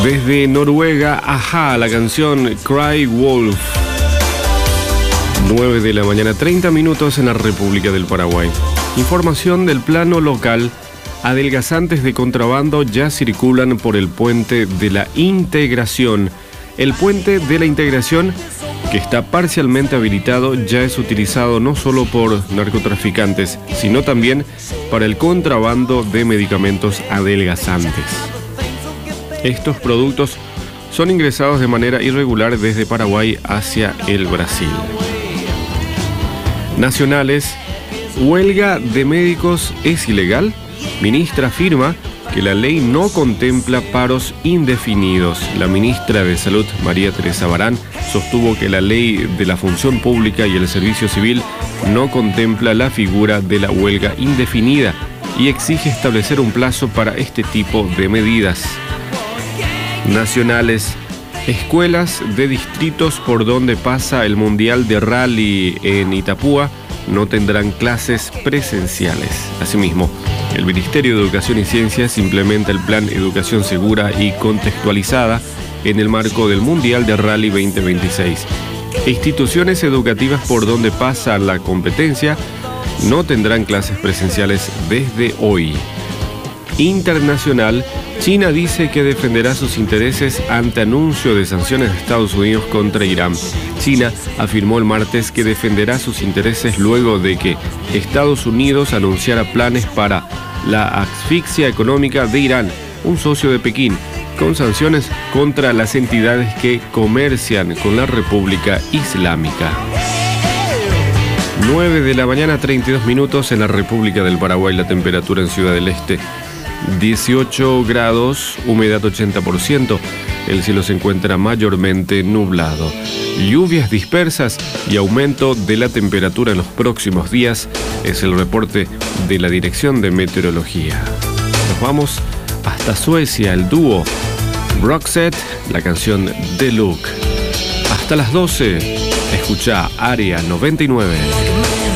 Desde Noruega, Ajá, la canción Cry Wolf. 9 de la mañana, 30 minutos en la República del Paraguay. Información del plano local. Adelgazantes de contrabando ya circulan por el puente de la Integración. El puente de la Integración, que está parcialmente habilitado, ya es utilizado no solo por narcotraficantes, sino también para el contrabando de medicamentos adelgazantes. Estos productos son ingresados de manera irregular desde Paraguay hacia el Brasil. Nacionales. ¿Huelga de médicos es ilegal? Ministra afirma que la ley no contempla paros indefinidos. La ministra de Salud, María Teresa Barán, sostuvo que la ley de la función pública y el servicio civil no contempla la figura de la huelga indefinida y exige establecer un plazo para este tipo de medidas. Nacionales. Escuelas de distritos por donde pasa el Mundial de Rally en Itapúa no tendrán clases presenciales. Asimismo, el Ministerio de Educación y Ciencias implementa el Plan Educación Segura y Contextualizada en el marco del Mundial de Rally 2026. Instituciones educativas por donde pasa la competencia no tendrán clases presenciales desde hoy. Internacional. China dice que defenderá sus intereses ante anuncio de sanciones de Estados Unidos contra Irán. China afirmó el martes que defenderá sus intereses luego de que Estados Unidos anunciara planes para la asfixia económica de Irán, un socio de Pekín, con sanciones contra las entidades que comercian con la República Islámica. 9 de la mañana, 32 minutos en la República del Paraguay. La temperatura en Ciudad del Este, 18 grados, humedad 80%. El cielo se encuentra mayormente nublado. Lluvias dispersas y aumento de la temperatura en los próximos días es el reporte de la Dirección de Meteorología. Nos vamos hasta Suecia, el dúo Roxette, la canción The Look. Hasta las 12, escucha Área 99.